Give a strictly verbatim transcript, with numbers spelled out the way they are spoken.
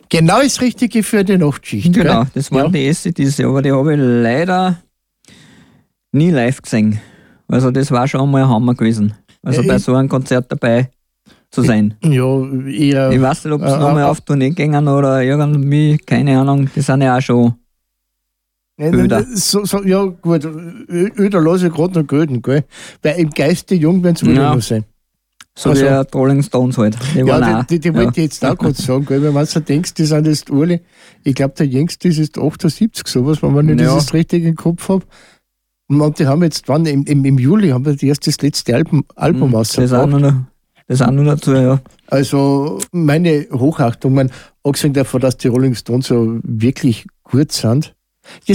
Genau das Richtige für die Nachtschicht. Genau, gell? das waren Ja. die A C D C, aber die habe ich leider nie live gesehen. Also das war schon einmal ein Hammer gewesen. Also Ja, bei ich- so einem Konzert dabei zu sein. Ja, eher. Ich weiß nicht, ob sie äh, nochmal äh, auf Tournee gingen oder irgendwie, keine Ahnung, die sind ja auch schon. Nein, Öder. nein, so, so, ja, gut, Ö- Öder lasse ich gerade noch gelten, gell? Weil im Geiste jung werden sie wohl Ja. noch sein. So Also- wie die Rolling Stones halt. Die waren Ja, auch, die, die, die ja. wollte ich jetzt auch gerade sagen, gell? Weil wenn du denkst, die sind jetzt alle, ich glaube, der jüngste ist jetzt achtundsiebzig, sowas, wenn man nicht Ja. das richtig im Kopf habe. Und man, die haben jetzt, wann, im, im, im Juli haben wir erst das letzte Album, Album Mhm, Das auch rausgebracht. nur, noch- das auch nur dazu, ja. Also meine Hochachtung, man, abgesehen davon, dass die Rolling Stones so wirklich gut sind.